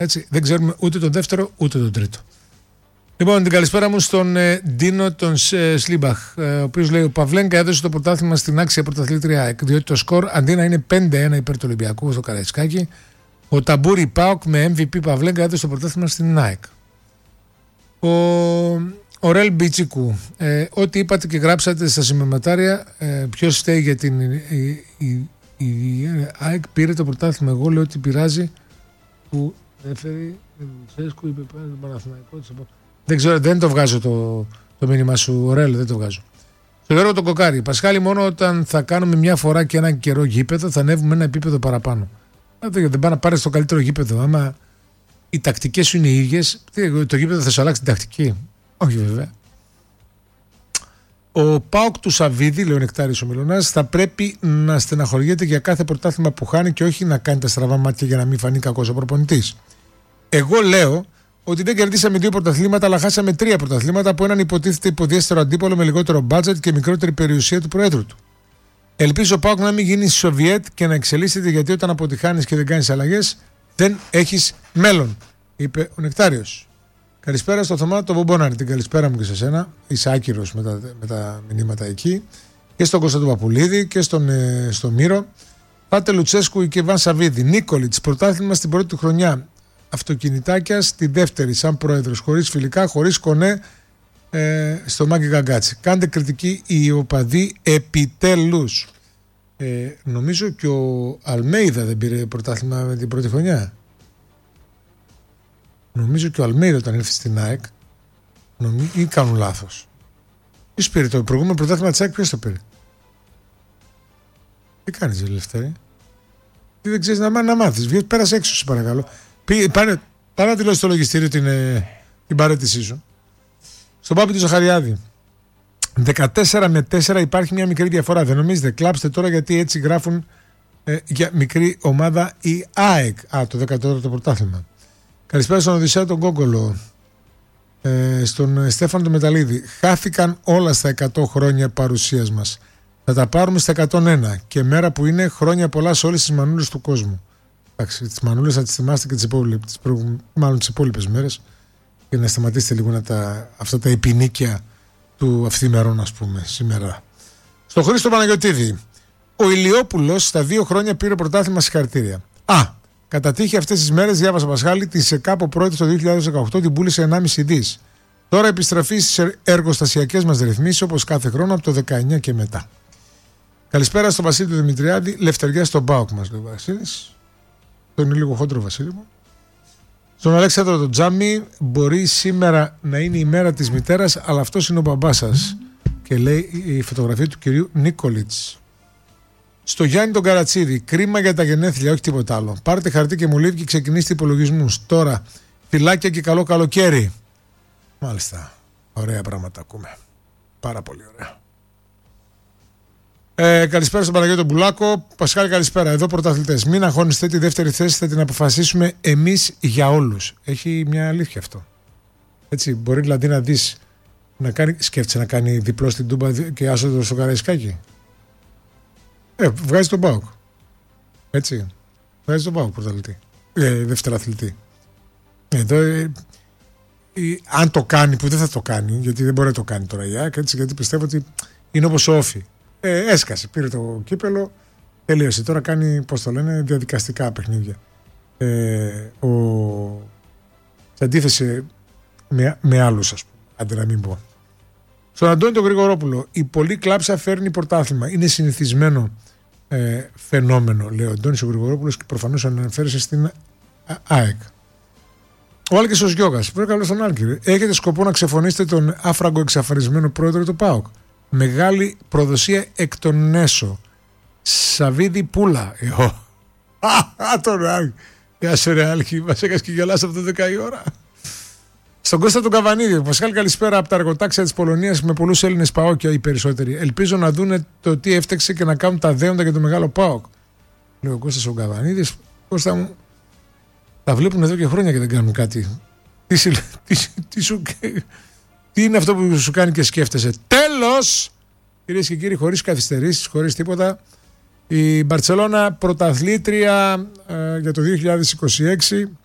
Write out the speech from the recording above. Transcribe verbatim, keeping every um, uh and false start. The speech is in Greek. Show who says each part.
Speaker 1: Έτσι, δεν ξέρουμε ούτε τον δεύτερο ούτε τον τρίτο. Λοιπόν, την καλησπέρα μου στον ε, Ντίνο τον ε, Σλίμπαχ, ε, ο οποίος λέει: ο Παυλένκα έδωσε το πρωτάθλημα στην άξια πρωταθλήτρια ΑΕΚ, διότι το σκορ αντί να είναι πέντε ένα υπέρ του Ολυμπιακού στο Καραϊσκάκι, ο Ταμπούρη ΠΑΟΚ με εμ βι πι Παυλένκα έδωσε το πρωτάθλημα στην ΑΕΚ. Ο, ο Ρελ Μπίτσικου, ε, ό,τι είπατε και γράψατε στα σημειωματάρια, ε, ποιος φταίει για την. Η, η, η, η ΑΕΚ πήρε το πρωτάθλημα. Εγώ λέω ότι πειράζει που έφερε Λουτσέσκου, είπε πάλι τον Παναθηναϊκό. Δεν ξέρω, δεν το βγάζω το, το μήνυμα σου, Ρελ, δεν το βγάζω. Στο Γιώργο τον Κοκάρη, Πασχάλη, μόνο όταν θα κάνουμε μια φορά και έναν καιρό γήπεδο θα ανέβουμε ένα επίπεδο παραπάνω. Δεν πάει να πάρει το καλύτερο γήπεδο. Άμα οι τακτικές σου είναι οι ίδιες, το γήπεδο θα σου αλλάξει την τακτική. Όχι βέβαια. Ο ΠΑΟΚ του Σαββίδη, λέει ο Νεκτάρης ο Μιλωνάς, θα πρέπει να στεναχωριέται για κάθε πρωτάθλημα που χάνει και όχι να κάνει τα στραβά μάτια για να μην φανεί κακός ο προπονητής. Εγώ λέω ότι δεν κερδίσαμε δύο πρωταθλήματα, αλλά χάσαμε τρία πρωταθλήματα από έναν υποτίθεται υποδιέστερο αντίπολο με λιγότερο μπάτζετ και μικρότερη περιουσία του Προέδρου του. Ελπίζω ο ΠΑΟΚ να μην γίνει Σοβιέτ και να εξελίσσεται, γιατί όταν αποτυχάνεις και δεν κάνεις αλλαγές, δεν έχεις μέλλον, είπε ο Νεκτάριος. Καλησπέρα στο Θωμά το Μπομπόναρη, την καλησπέρα μου και σε σένα. Είσαι άκυρος με τα, με τα μηνύματα εκεί. Και στον Κωνσταντο Παπουλίδη και στον, ε, στον Μύρο. Πάτε Λουτσέσκου και Βαν Σαββίδη. Νίκολιτς, πρωτάθλημα στην πρώτη του χρονιά. Αυτοκινητάκια στη δεύτερη, σαν πρόεδρος. Χωρίς φιλικά, χωρίς κονέ ε, στο Μάγκη Γκαγκάτσι. Κάντε κριτική οι οπαδοί επιτέλους. Ε, νομίζω και ο Αλμέιδα δεν πήρε πρωτάθλημα με την πρώτη χρονιά. Νομίζω και ο Αλμέιδα όταν ήρθε στην ΑΕΚ, νομίζω, ή κάνουν λάθος. Ποιος πήρε το προηγούμενο πρωτάθλημα της ΑΕΚ, ποιος το πήρε? Τι κάνεις, Ελευθέρη? Τι δεν ξέρεις να, να μάθεις? Βγες, πέρασε έξω, σε παρακαλώ. Πάνε, πάνε να δηλώσεις στο λογιστήριο την, ε, την παρέτησή σου. Στον Πάπη του Ζαχαριάδη. δεκατέσσερα με τέσσερα υπάρχει μια μικρή διαφορά. Δεν νομίζετε? Κλάψτε τώρα, γιατί έτσι γράφουν ε, για μικρή ομάδα η ΑΕΚ. Α, το δεκατέταρτο πρωτάθλημα. Καλησπέρα στον Οδυσσέα τον Κόκολο, ε, στον Στέφανο τον Μεταλλίδη. Χάθηκαν όλα στα εκατό χρόνια παρουσίας μας. Θα τα πάρουμε στα εκατόν ένα και μέρα που είναι, χρόνια πολλά σε όλες τις μανούλες του κόσμου. Εντάξει, τις μανούλες θα τις θυμάστε και τις υπόλοιπες, μάλλον τις υπόλοιπες μέρες, για να σταματήσετε λίγο να τα, αυτά τα επινίκια του αυθημερών, ας πούμε, σήμερα. Στο Χρήστο Παναγιωτίδη, ο Ηλιόπουλος στα δύο χρόνια πήρε πρωτάθλημα, συγχαρητήρια. Α, κατά τύχη αυτές τις μέρες διάβασα, Πασχάλη, τη ΣΕΚΑΠ ο πρώτη το δύο χιλιάδες δεκαοκτώ την πούλησε ενάμιση δις. Τώρα επιστραφεί στις εργοστασιακές μας ρυθμίσεις όπως κάθε χρόνο από το δεκαεννιά και μετά. Καλησπέρα στον Βασίλη του Δημητριάδη, λευτεριά στον ΠΑΟΚ μας, λέει ο Βασίλης. Το είναι λίγο χόντρο, Βασίλη μου. Στον Αλέξανδρο τον Τζάμι, μπορεί σήμερα να είναι η μέρα της μητέρας, αλλά αυτός είναι ο μπαμπάς σας. Και λέει η φωτογραφία του κυρίου Νίκολιτς. Στο Γιάννη τον Καρατσίδη, κρίμα για τα γενέθλια, όχι τίποτα άλλο. Πάρτε χαρτί και μολύβι και ξεκινήστε υπολογισμούς. Τώρα, φυλάκια και καλό καλοκαίρι. Μάλιστα. Ωραία πράγματα ακούμε. Πάρα πολύ ωραία. Ε, καλησπέρα στον Παναγιώτο Μπουλάκο. Πασχάλη, καλησπέρα. Εδώ πρωταθλητές. Μην αγχώνεστε, τη δεύτερη θέση θα την αποφασίσουμε εμείς για όλους. Έχει μια αλήθεια αυτό. Έτσι, μπορεί δηλαδή να δεις, να κάνει, σκέφτεσαι να κάνει διπλό στην Τούμπα και άσοδο στο Καραϊσκάκι. Ε, βγάζει τον ΠΑΟΚ. Έτσι. Βγάζει τον ΠΑΟΚ πρωταθλητή. Ε, δευτεραθλητή. Εδώ, ε, ε, αν το κάνει, που δεν θα το κάνει, γιατί δεν μπορεί να το κάνει τώρα η ΑΕΚ, έτσι, γιατί πιστεύω ότι είναι όπως ο Όφη. Ε, έσκασε, πήρε το κύπελο, τελείωσε. Τώρα κάνει, πώς το λένε, διαδικαστικά παιχνίδια. Ε, ο... Σε αντίθεση με, με άλλους, ας πούμε, αντί να μην πω. Στον Αντώνη τον Γρηγορόπουλο, η πολλή κλάψα φέρνει πρωτάθλημα. Είναι συνηθισμένο ε, φαινόμενο, λέει ο Αντώνης ο Γρηγορόπουλος, και προφανώς αναφέρεσαι στην ΑΕΚ. Ο Άλκης ο Γιώγας, πρέπει καλώς τον Άλκη. Έχετε σκοπό να ξεφωνήσετε τον άφραγκο εξαφανισμένο πρόεδρο του ΠΑΟΚ? Μεγάλη προδοσία εκ των έσω. Σαββίδη Πούλα. Εγώ. Α, τον Άλκη. Γεια σου ρε Άλκη, μας έκας και γελάς αυτό το δέκα η ώρα. Στον Κώστα τον Καβανίδη, Πασχάλη, καλησπέρα από τα αργοτάξια της Πολωνίας με πολλούς Έλληνες ΠΑΟΚια οι περισσότεροι. Ελπίζω να δούνε το τι έφταξε και να κάνουν τα δέοντα για το μεγάλο ΠΑΟΚ. Λέω ο Κώστας ο Καβανίδης, Κώστα μου, τα βλέπουν εδώ και χρόνια και δεν κάνουν κάτι. Τι, τι, τι, σου, τι είναι αυτό που σου κάνει και σκέφτεσαι? Τέλος, κυρίες και κύριοι, χωρίς καθυστερήσεις, χωρίς τίποτα, η Μπαρτσελώνα πρωταθλήτρια ε, για το δύο χιλιάδες είκοσι έξι.